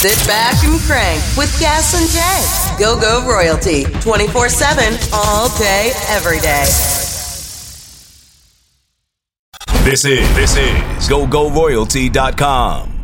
Sit back and crank with Gas and Jay. Go Royalty, 24/7, all day, every day. This is GoGoRoyalty.com.